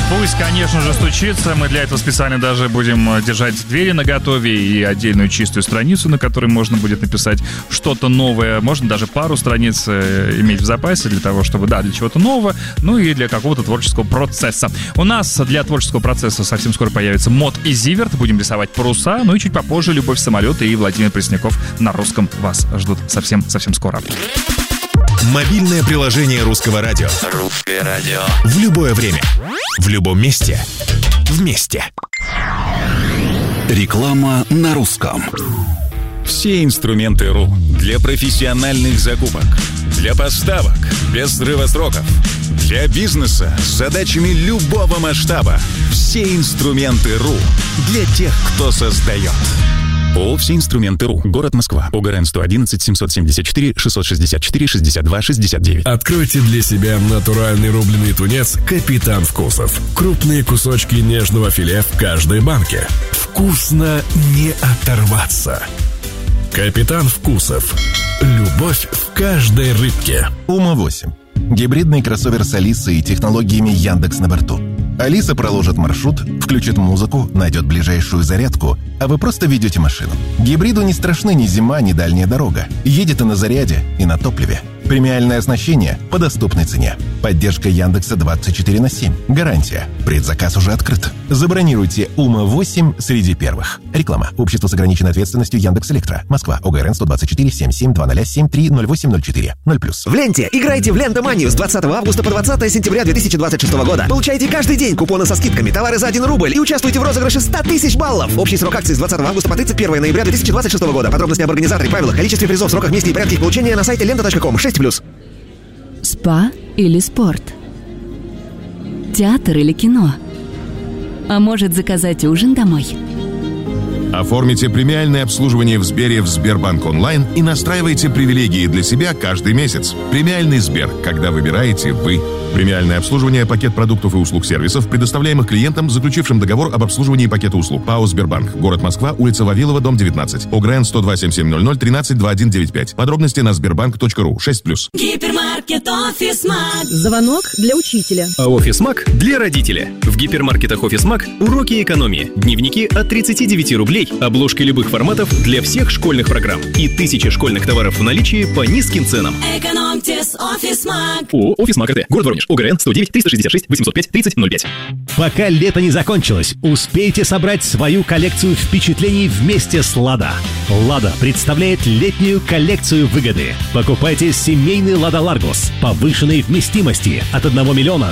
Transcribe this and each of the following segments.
Пусть, конечно же, стучится. Мы для этого специально даже будем держать двери наготове и отдельную чистую страницу, на которой можно будет написать что-то новое. Можно даже пару страниц иметь в запасе для того, чтобы, да, для чего-то нового, ну и для какого-то творческого процесса. У нас для творческого процесса совсем скоро появится мод и Зиверт. Будем рисовать паруса. Ну и чуть попозже Любовь самолеты и Владимир Пресняков на русском вас ждут совсем скоро. Мобильное приложение Русского радио. Русское радио. В любое время. В любом месте. Вместе. Реклама на русском. Все инструменты РУ для профессиональных закупок, для поставок без срыва сроков, для бизнеса с задачами любого масштаба. Все инструменты РУ для тех, кто создает. ООО «Все инструменты РУ». Город Москва. ОГРН 111 774 664 62 69. Откройте для себя натуральный рубленый тунец «Капитан Вкусов». Крупные кусочки нежного филе в каждой банке. Вкусно не оторваться. «Капитан Вкусов». Любовь в каждой рыбке. Ума-8. Гибридный кроссовер с Алисой и технологиями Яндекс на борту. Алиса проложит маршрут, включит музыку, найдет ближайшую зарядку, а вы просто ведете машину. Гибриду не страшны ни зима, ни дальняя дорога. Едет и на заряде, и на топливе. Премиальное оснащение по доступной цене. Поддержка Яндекса 24/7. Гарантия. Предзаказ уже открыт. Забронируйте Ума-8 среди первых. Реклама. Общество с ограниченной ответственностью Яндекс.Электро. Москва. ОГРН 124 77 00 73 0804 0+. В ленте. Играйте в Лента-манию с 20 августа по 20 сентября 2026 года. Получайте каждый день купоны со скидками, товары за 1 рубль и участвуйте в розыгрыше 100 тысяч баллов. Общий срок акции с 20 августа по 31 ноября 2026 года. Подробности об организаторе, правилах, количестве призов, сроках, месте и порядке их получения на сайте lenta.com. 6+. Спа или спорт? Театр или кино? А может, заказать ужин домой? Оформите премиальное обслуживание в Сбере в Сбербанк онлайн и настраивайте привилегии для себя каждый месяц. Премиальный Сбер, когда выбираете вы. Премиальное обслуживание, пакет продуктов и услуг сервисов, предоставляемых клиентам, заключившим договор об обслуживании пакета услуг. ПАО «Сбербанк». Город Москва, улица Вавилова, дом 19. ОГРН 102 7700 13 2195. Подробности на sberbank.ru. 6+. Гипермаркет «Офисмаг». Звонок для учителя. А «Офисмаг» для родителя. В гипермаркетах «Офисмаг» уроки экономии. Дневники от 39 рублей. Обложки любых форматов для всех школьных программ. И 1000 школьных товаров в наличии по низким ценам. Экономьте с «Офисмаг». ООО «Офисмаг РТ». Город Воронеж. ОГРН 109 366 805 3005. Пока лето не закончилось, успейте собрать свою коллекцию впечатлений вместе с «Лада». «Лада» представляет летнюю коллекцию выгоды. Покупайте семейный «Лада Ларгус» повышенной вместимости от 1 миллиона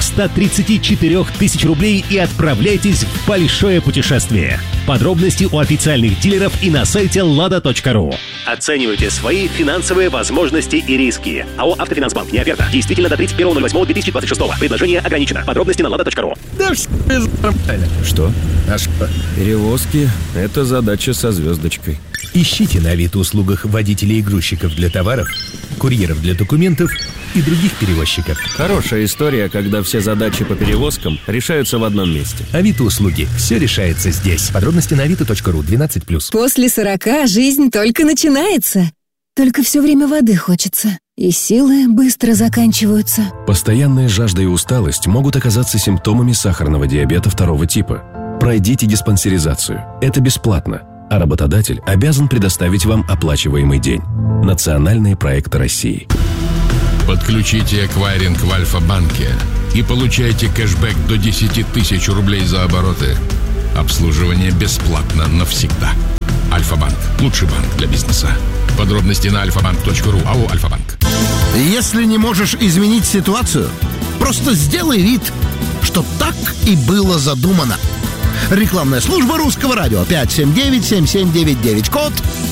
134 тысяч рублей и отправляйтесь в большое путешествие. Подробности у официальных дилеров и на сайте lada.ru. Оценивайте свои финансовые возможности и риски. АО «Автофинансбанк». Не оферта. Действительно до 31.08.2026. Предложение ограничено. Подробности на lada.ru. Да все нормально. Что? А что? Перевозки – это задача со звездочкой. Ищите на Авито-услугах водителей и грузчиков для товаров, курьеров для документов и других перевозчиков. Хорошая история, когда все задачи по перевозкам решаются в одном месте. Авито-услуги. Все решается здесь. Подробности на avito.ru. 12+. После 40 жизнь только начинается. Только все время воды хочется. И силы быстро заканчиваются. Постоянная жажда и усталость могут оказаться симптомами сахарного диабета 2 типа. Пройдите диспансеризацию. Это бесплатно. А работодатель обязан предоставить вам оплачиваемый день. Национальные проекты России. Подключите эквайринг в Альфа-банке и получайте кэшбэк до 10 тысяч рублей за обороты. Обслуживание бесплатно навсегда. Альфа-банк. Лучший банк для бизнеса. Подробности на alfabank.ru. АО «Альфа-банк». Если не можешь изменить ситуацию, просто сделай вид, что так и было задумано. Рекламная служба Русского радио. 579-7799. Код